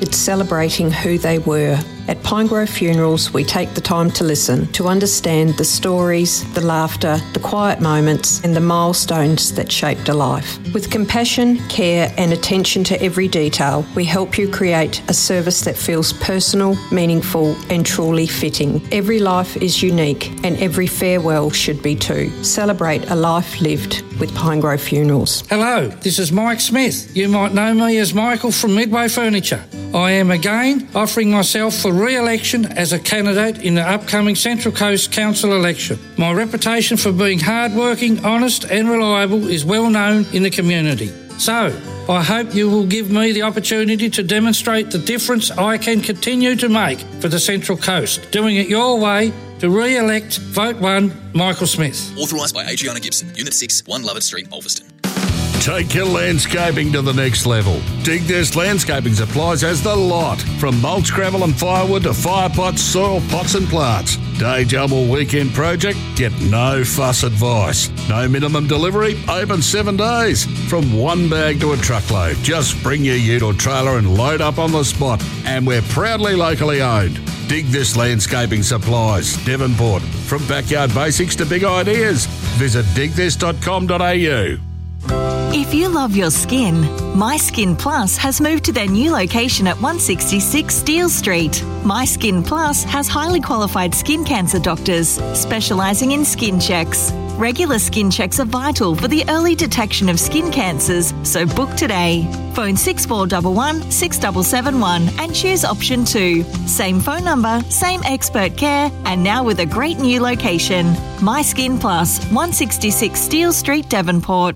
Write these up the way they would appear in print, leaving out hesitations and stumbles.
It's celebrating who they were. At Pinegrove Funerals, we take the time to listen, to understand the stories, the laughter, the quiet moments, and the milestones that shaped a life. With compassion, care, and attention to every detail, we help you create a service that feels personal, meaningful, and truly fitting. Every life is unique, and every farewell should be too. Celebrate a life lived with Pinegrove Funerals. Hello, this is Mike Smith. You might know me as Michael from Midway Furniture. I am again offering myself for re-election as a candidate in the upcoming Central Coast Council election. My reputation for being hard-working, honest and reliable is well known in the community. So, I hope you will give me the opportunity to demonstrate the difference I can continue to make for the Central Coast. Doing it your way to re-elect Vote 1 Michael Smith. Authorised by Adriana Gibson, Unit 6, 1 Lovett Street, Ulverston. Take your landscaping to the next level. Dig This Landscaping Supplies has the lot. From mulch, gravel and firewood to fire pots, soil pots and plants. Day job or weekend project? Get no fuss advice. No minimum delivery, open 7 days. From one bag to a truckload. Just bring your ute or trailer and load up on the spot. And we're proudly locally owned. Dig This Landscaping Supplies, Devonport. From backyard basics to big ideas. Visit digthis.com.au. If you love your skin, My Skin Plus has moved to their new location at 166 Steele Street. My Skin Plus has highly qualified skin cancer doctors specialising in skin checks. Regular skin checks are vital for the early detection of skin cancers, so book today. Phone 6411 6771 and choose option 2. Same phone number, same expert care, and now with a great new location. My Skin Plus, 166 Steele Street, Devonport.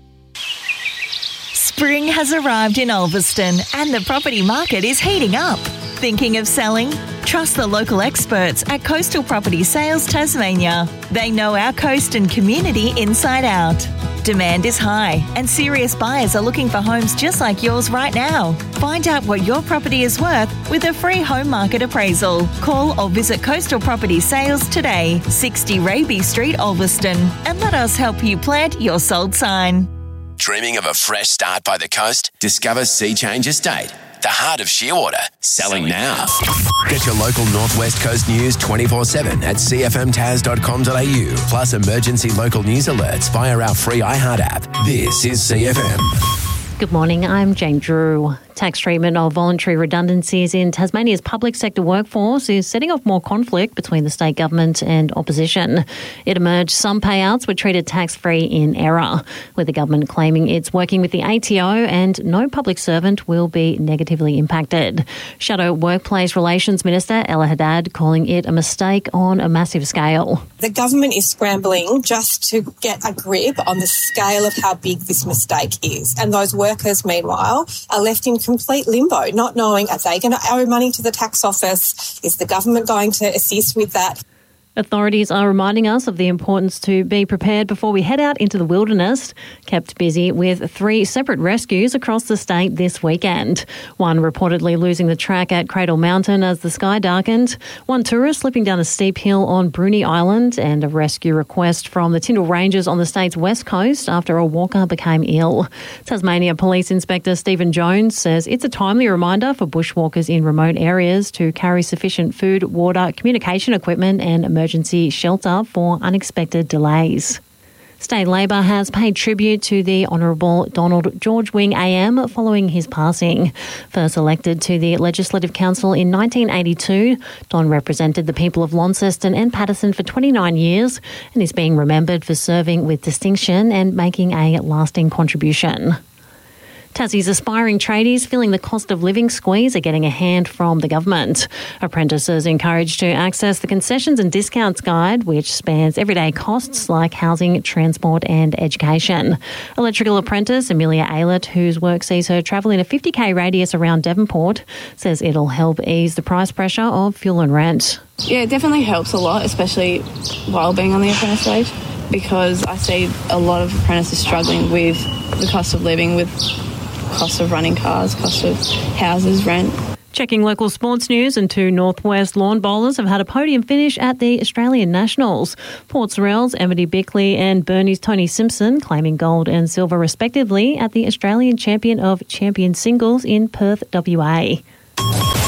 Spring has arrived in Ulverston and the property market is heating up. Thinking of selling? Trust the local experts at Coastal Property Sales Tasmania. They know our coast and community inside out. Demand is high and serious buyers are looking for homes just like yours right now. Find out what your property is worth with a free home market appraisal. Call or visit Coastal Property Sales today, 60 Raby Street, Ulverston, and let us help you plant your sold sign. Dreaming of a fresh start by the coast? Discover Sea Change Estate, the heart of Shearwater. Selling now. Get your local Northwest Coast news 24/7 at cfmtas.com.au. Plus emergency local news alerts via our free iHeart app. This is CFM. Good morning, I'm Jane Drew. Tax treatment of voluntary redundancies in Tasmania's public sector workforce is setting off more conflict between the state government and opposition. It emerged some payouts were treated tax-free in error, with the government claiming it's working with the ATO and no public servant will be negatively impacted. Shadow Workplace Relations Minister Ella Haddad calling it a mistake on a massive scale. The government is scrambling just to get a grip on the scale of how big this mistake is. And those workers, meanwhile, are left in complete limbo, not knowing, are they going to owe money to the tax office? Is the government going to assist with that? Authorities are reminding us of the importance to be prepared before we head out into the wilderness. Kept busy with 3 separate rescues across the state this weekend. One reportedly losing the track at Cradle Mountain as the sky darkened. One tourist slipping down a steep hill on Bruny Island, and a rescue request from the Tyndall Rangers on the state's west coast after a walker became ill. Tasmania Police Inspector Stephen Jones says it's a timely reminder for bushwalkers in remote areas to carry sufficient food, water, communication equipment and emergency shelter for unexpected delays. State Labor has paid tribute to the Honourable Donald George Wing AM following his passing. First elected to the Legislative Council in 1982, Don represented the people of Launceston and Paterson for 29 years and is being remembered for serving with distinction and making a lasting contribution. Tassie's aspiring tradies feeling the cost of living squeeze are getting a hand from the government. Apprentices encouraged to access the concessions and discounts guide, which spans everyday costs like housing, transport and education. Electrical apprentice Amelia Aylett, whose work sees her travel in a 50k radius around Devonport, says it'll help ease the price pressure of fuel and rent. Yeah, it definitely helps a lot, especially while being on the apprentice wage, because I see a lot of apprentices struggling with the cost of living, with cost of running cars, cost of houses, rent. Checking local sports news, and 2 Northwest lawn bowlers have had a podium finish at the Australian Nationals. Port Sorell's Amity Bickley and Burnie's Tony Simpson claiming gold and silver respectively at the Australian Champion of Champions Singles in Perth, WA.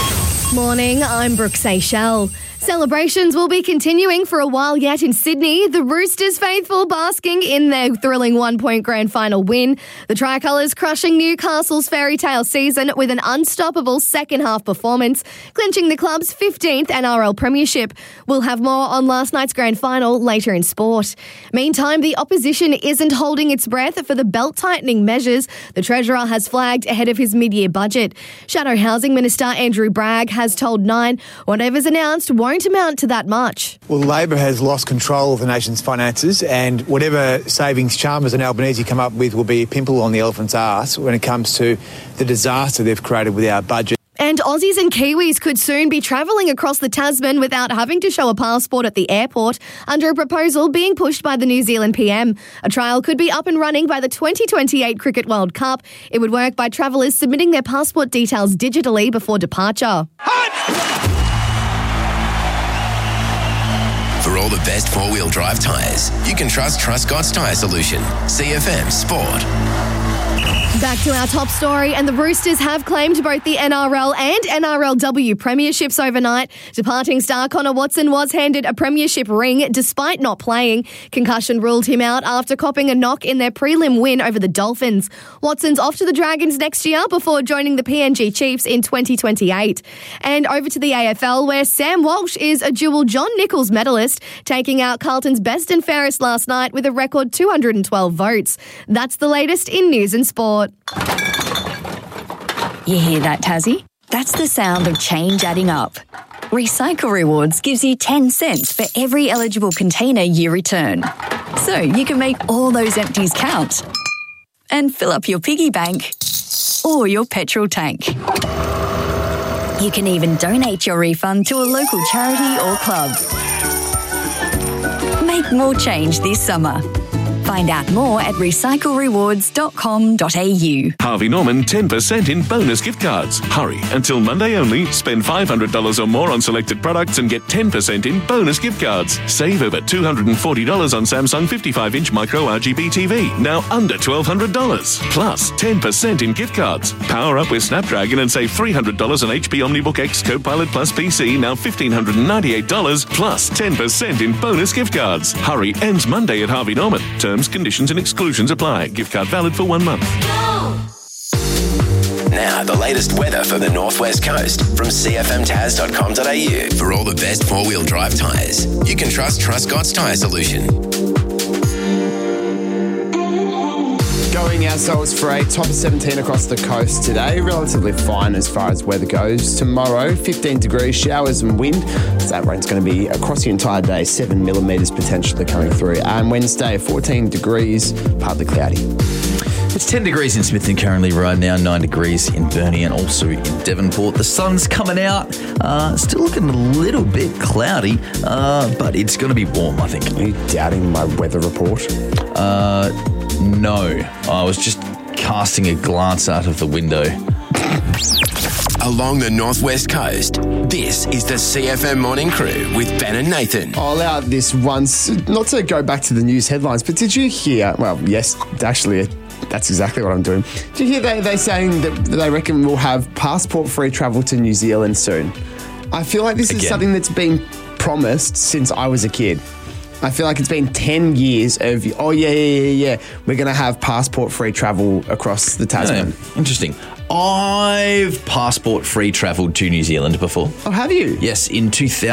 Morning, I'm Brooke Seychelles. Celebrations will be continuing for a while yet in Sydney. The Roosters faithful basking in their thrilling 1-point grand final win. The Tricolours crushing Newcastle's fairy tale season with an unstoppable second-half performance, clinching the club's 15th NRL premiership. We'll have more on last night's grand final later in sport. Meantime, the opposition isn't holding its breath for the belt-tightening measures the Treasurer has flagged ahead of his mid-year budget. Shadow Housing Minister Andrew Bragg has told Nine whatever's announced won't amount to that much. Well, Labor has lost control of the nation's finances, and whatever savings Chalmers and Albanese come up with will be a pimple on the elephant's arse when it comes to the disaster they've created with our budget. And Aussies and Kiwis could soon be travelling across the Tasman without having to show a passport at the airport under a proposal being pushed by the New Zealand PM. A trial could be up and running by the 2028 Cricket World Cup. It would work by travellers submitting their passport details digitally before departure. For all the best four-wheel drive tyres, you can trust Truscott's Tyre Solution. CFM Sport. Back to our top story, and the Roosters have claimed both the NRL and NRLW premierships overnight. Departing star Connor Watson was handed a premiership ring despite not playing. Concussion ruled him out after copping a knock in their prelim win over the Dolphins. Watson's off to the Dragons next year before joining the PNG Chiefs in 2028. And over to the AFL, where Sam Walsh is a dual John Nichols medalist, taking out Carlton's best and fairest last night with a record 212 votes. That's the latest in news and sport. You hear that, Tassie? That's the sound of change adding up. Recycle Rewards gives you 10 cents for every eligible container you return. So you can make all those empties count and fill up your piggy bank or your petrol tank. You can even donate your refund to a local charity or club. Make more change this summer. Find out more at recyclerewards.com.au. Harvey Norman 10% in bonus gift cards. Hurry, until Monday only. Spend $500 or more on selected products and get 10% in bonus gift cards. Save over $240 on Samsung 55-inch micro RGB TV, now under $1,200. Plus 10% in gift cards. Power up with Snapdragon and save $300 on HP OmniBook X Copilot Plus PC, now $1,598. Plus 10% in bonus gift cards. Hurry, ends Monday at Harvey Norman. Terms, conditions and exclusions apply. Gift card valid for 1 month. Now, the latest weather for the Northwest Coast from cfmtaz.com.au. For all the best four-wheel drive tyres, you can trust Truscott's Tyre Solution. Going ourselves for a top of 17 across the coast today. Relatively fine as far as weather goes. Tomorrow, 15 degrees, showers and wind. So that rain's going to be across the entire day, 7 millimetres potentially coming through. And Wednesday, 14 degrees, partly cloudy. It's 10 degrees in Smithton currently right now, 9 degrees in Burnie and also in Devonport. The sun's coming out, still looking a little bit cloudy, but it's going to be warm, I think. Are you doubting my weather report? No, I was just casting a glance out of the window. Along the Northwest Coast, this is the CFM Morning Crew with Ben and Nathan. I'll allow this once, not to go back to the news headlines, but did you hear, well, yes, actually, that's exactly what I'm doing. Did you hear they saying that they reckon we'll have passport-free travel to New Zealand soon? I feel like this is something that's been promised since I was a kid. I feel like it's been 10 years of, we're going to have passport-free travel across the Tasman. Yeah, interesting. I've passport-free travelled to New Zealand before. Oh, have you? Yes, in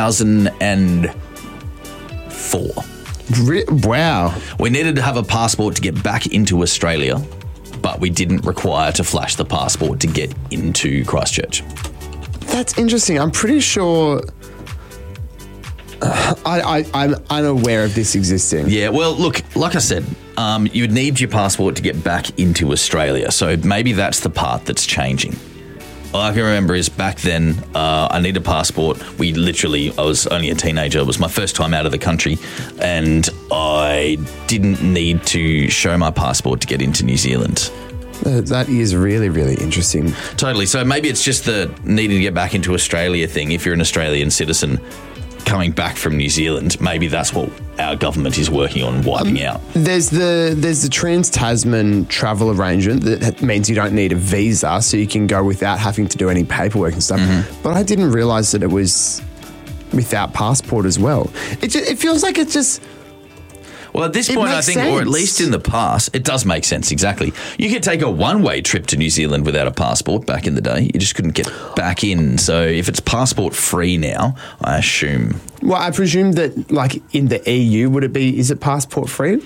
2004. Wow. We needed to have a passport to get back into Australia, but we didn't require to flash the passport to get into Christchurch. That's interesting. I'm pretty sure... I'm unaware of this existing. Yeah, well, look, like I said, you would need your passport to get back into Australia. So maybe that's the part that's changing. All I can remember is back then, I needed a passport. I was only a teenager. It was my first time out of the country. And I didn't need to show my passport to get into New Zealand. That is really, really interesting. Totally. So maybe it's just the needing to get back into Australia thing. If you're an Australian citizen, coming back from New Zealand, maybe that's what our government is working on wiping out. There's the Trans-Tasman travel arrangement that means you don't need a visa, so you can go without having to do any paperwork and stuff. But I didn't realise that it was without passport as well. It feels like it's just... Well, at this point, I think, or at least in the past, it does make sense, exactly. You could take a one-way trip to New Zealand without a passport back in the day. You just couldn't get back in. So if it's passport-free now, I assume... Well, I presume that, like, in the EU, is it passport-free?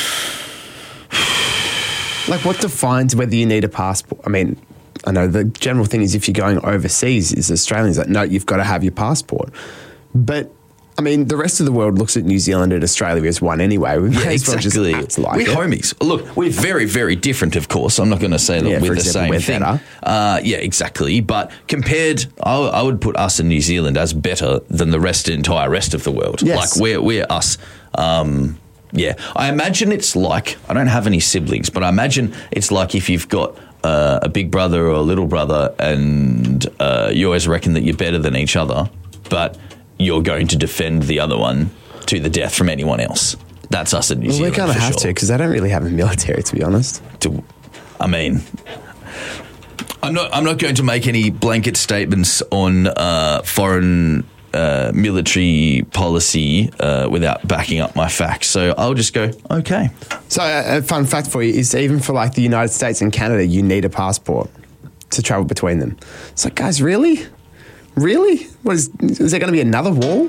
Like, what defines whether you need a passport? I mean, I know the general thing is if you're going overseas, is Australians like, no, you've got to have your passport. But... I mean, the rest of the world looks at New Zealand and Australia as one anyway. We're exactly. We're homies. Look, we're very, very different, of course. I'm not going to say that we're the same thing. Yeah, exactly. But compared, I would put us in New Zealand as better than the entire rest of the world. Yes. Like, we're us. Yeah. I imagine it's like, I don't have any siblings, but I imagine it's like if you've got a big brother or a little brother and you always reckon that you're better than each other, but... you're going to defend the other one to the death from anyone else. That's us in New Zealand. We're going to have to, because they don't really have a military, to be honest. I mean, I'm not going to make any blanket statements on foreign military policy without backing up my facts. So I'll just go, okay. So a fun fact for you is even for like the United States and Canada, you need a passport to travel between them. It's like, guys, really? Really? Is there going to be another wall?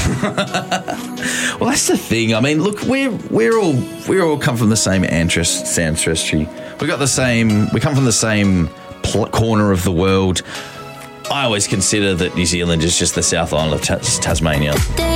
Well, that's the thing. I mean, look, we all come from the same ancestry. We come from the same corner of the world. I always consider that New Zealand is just the South Island of Tasmania.